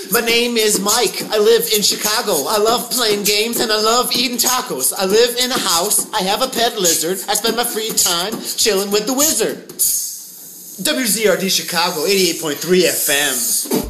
My name is Mike. I live in Chicago. I love playing games and I love eating tacos. I live in a house. I have a pet lizard. I spend my free time chilling with the wizard. WZRD Chicago, 88.3 FM.